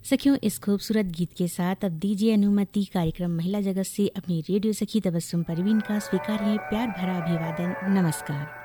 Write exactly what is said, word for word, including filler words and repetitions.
सखियों, इस खूबसूरत गीत के साथ अब दीजिए अनुमति कार्यक्रम महिला जगत से अपनी रेडियो सखी तबस्सुम परवीन का स्वीकारिए प्यार भरा अभिवादन। नमस्कार।